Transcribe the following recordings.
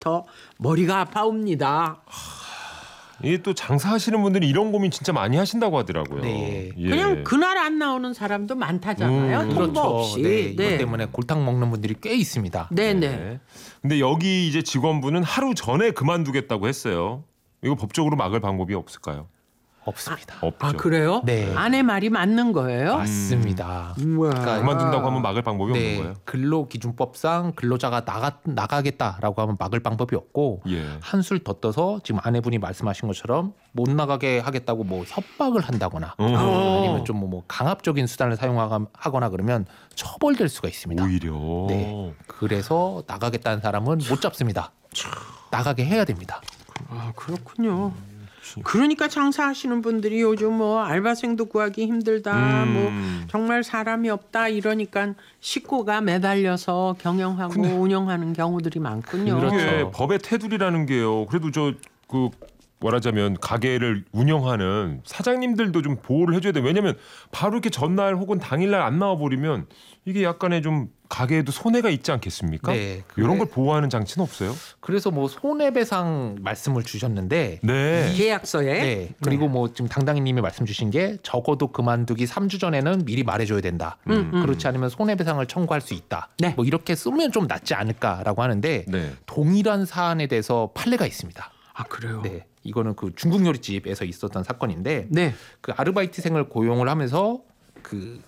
때부터 머리가 아파옵니다. 이게 또 장사하시는 분들이 이런 고민 진짜 많이 하신다고 하더라고요. 네. 예. 그냥 그날 안 나오는 사람도 많다잖아요. 통보 그렇죠. 없이. 네, 이것 때문에 골탕 먹는 분들이 꽤 있습니다. 네네. 네. 근데 여기 이제 직원분은 하루 전에 그만두겠다고 했어요. 이거 법적으로 막을 방법이 없을까요? 없습니다. 없죠. 아 그래요? 네. 아내 말이 맞는 거예요? 맞습니다. 우와. 그만둔다고 하면 막을 방법이 없는 거예요. 근로기준법상 근로자가 나가겠다라고 하면 막을 방법이 없고 예. 한술 더 떠서 지금 아내분이 말씀하신 것처럼 못 나가게 하겠다고 뭐 협박을 한다거나 아니면 좀 뭐 강압적인 수단을 사용하거나 그러면 처벌될 수가 있습니다. 오히려. 네. 그래서 나가겠다는 사람은 못 잡습니다. 나가게 해야 됩니다. 아 그렇군요. 그러니까 장사하시는 분들이 요즘 뭐 알바생도 구하기 힘들다, 뭐 정말 사람이 없다 이러니까 식구가 매달려서 경영하고 운영하는 경우들이 많군요. 그렇죠. 이게 법의 테두리라는 게요. 그래도 그 말하자면 가게를 운영하는 사장님들도 좀 보호를 해줘야 돼. 왜냐하면 바로 이렇게 전날 혹은 당일날 안 나와버리면 이게 약간의 좀 가게에도 손해가 있지 않겠습니까? 네. 이런 걸 보호하는 장치는 없어요? 그래서 뭐 손해배상 말씀을 주셨는데 네. 계약서에 네. 그리고 뭐 지금 당당히님이 말씀 주신 게 적어도 그만두기 3주 전에는 미리 말해줘야 된다. 그렇지 않으면 손해배상을 청구할 수 있다. 네. 뭐 이렇게 쓰면 좀 낫지 않을까라고 하는데 네. 동일한 사안에 대해서 판례가 있습니다. 아 그래요. 네. 이거는 그 중국 요리집에서 있었던 사건인데 네. 그 아르바이트생을 고용을 하면서 그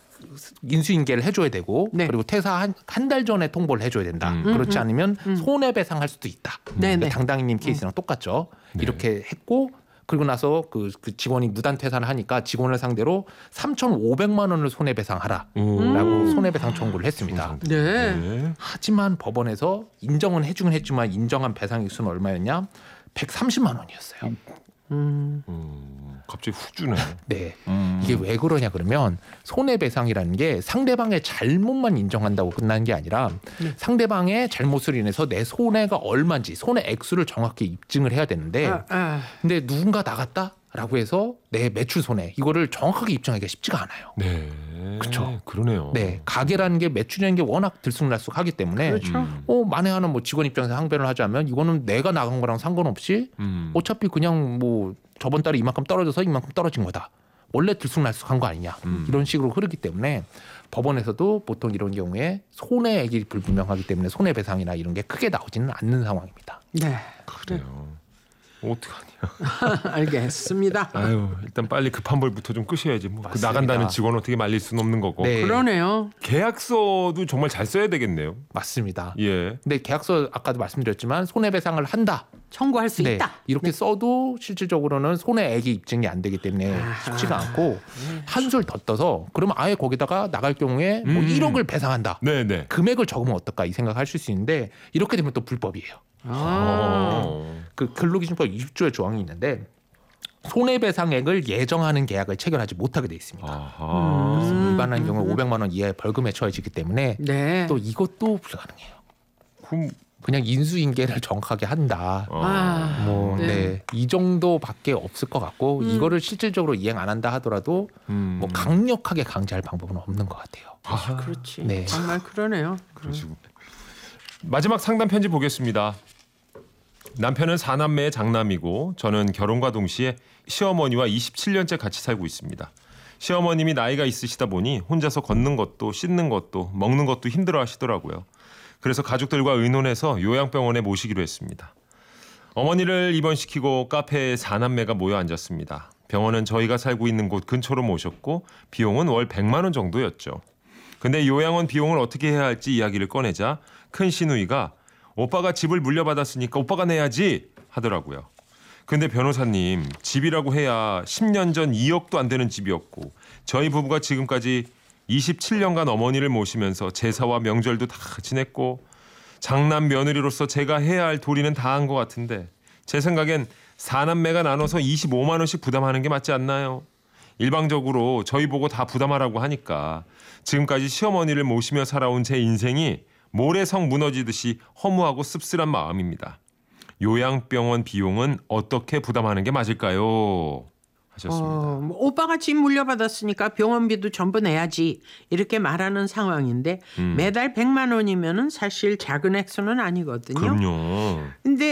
인수인계를 해줘야 되고 네. 그리고 퇴사 한 달 전에 통보를 해줘야 된다. 그렇지 않으면 손해배상할 수도 있다. 네네. 그러니까 당당히님 케이스랑 똑같죠. 이렇게 했고 그리고 나서 그 직원이 무단 퇴사를 하니까 직원을 상대로 3,500만 원을 손해배상하라라고 손해배상 청구를 했습니다. 네. 네. 하지만 법원에서 인정은 해주긴 했지만 인정한 배상 액수는 얼마였냐? 130만 원이었어요. 갑자기 훅 주네. 네. 이게 왜 그러냐 그러면 손해배상이라는 게 상대방의 잘못만 인정한다고 끝나는 게 아니라 상대방의 잘못을 인해서 내 손해가 얼마인지 손해 액수를 정확히 입증을 해야 되는데 근데 누군가 나갔다라고 해서 내 매출 손해 이거를 정확하게 입증하기가 쉽지가 않아요. 네. 그쵸. 그러네요. 네, 가게라는 게 매출이라는 게 워낙 들쑥날쑥하기 때문에 그렇죠. 만에 하나 뭐 직원 입장에서 항변을 하자면 이거는 내가 나간 거랑 상관없이 어차피 그냥 뭐 저번 달에 이만큼 떨어져서 이만큼 떨어진 거다. 원래 들쑥날쑥한 거 아니냐. 이런 식으로 흐르기 때문에 법원에서도 보통 이런 경우에 손해액이 불분명하기 때문에 손해배상이나 이런 게 크게 나오지는 않는 상황입니다. 네. 그래요. 어떡하냐. 알겠습니다. 아유, 일단 빨리 급한 벌부터 좀 끄셔야지. 뭐 그 맞습니다. 나간다는 직원 어떻게 말릴 수는 없는 거고. 네. 그러네요. 계약서도 정말 잘 써야 되겠네요. 맞습니다. 예. 근데 계약서 아까도 말씀드렸지만 손해배상을 한다. 청구할 수 네, 있다. 이렇게 써도 실질적으로는 손해액이 입증이 안 되기 때문에 쉽지가 않고 한술 더 떠서 그러면 아예 거기다가 나갈 경우에 뭐 1억을 배상한다. 네, 네. 금액을 적으면 어떨까 이 생각할 수 있는데 이렇게 되면 또 불법이에요. 그 근로기준법 20조의 조항이 있는데 손해배상액을 예정하는 계약을 체결하지 못하게 돼 있습니다. 아하. 그래서 위반한 경우 500만 원 이하의 벌금에 처해지기 때문에 네. 또 이것도 불가능해요. 그럼 그냥 인수인계를 정확하게 한다. 뭐, 네. 네. 이 정도밖에 없을 것 같고 이거를 실질적으로 이행 안 한다 하더라도 뭐 강력하게 강제할 방법은 없는 것 같아요. 그렇지. 네. 정말 그러네요. 그러시고. 마지막 상담 편지 보겠습니다. 남편은 4남매의 장남이고 저는 결혼과 동시에 시어머니와 27년째 같이 살고 있습니다. 시어머님이 나이가 있으시다 보니 혼자서 걷는 것도 씻는 것도 먹는 것도 힘들어 하시더라고요. 그래서 가족들과 의논해서 요양병원에 모시기로 했습니다. 어머니를 입원시키고 카페에 4남매가 모여 앉았습니다. 병원은 저희가 살고 있는 곳 근처로 모셨고 비용은 월 100만 원 정도였죠. 근데 요양원 비용을 어떻게 해야 할지 이야기를 꺼내자 큰 시누이가 오빠가 집을 물려받았으니까 오빠가 내야지 하더라고요. 근데 변호사님, 집이라고 해야 10년 전 2억도 안 되는 집이었고 저희 부부가 지금까지 27년간 어머니를 모시면서 제사와 명절도 다 지냈고 장남 며느리로서 제가 해야 할 도리는 다 한 것 같은데 제 생각엔 4남매가 나눠서 25만 원씩 부담하는 게 맞지 않나요? 일방적으로 저희 보고 다 부담하라고 하니까 지금까지 시어머니를 모시며 살아온 제 인생이 모래성 무너지듯이 허무하고 씁쓸한 마음입니다. 요양병원 비용은 어떻게 부담하는 게 맞을까요? 하셨습니다. 뭐 오빠가 집 물려받았으니까 병원비도 전부 내야지 이렇게 말하는 상황인데 매달 100만 원이면은 사실 작은 액수는 아니거든요. 그럼요. 근데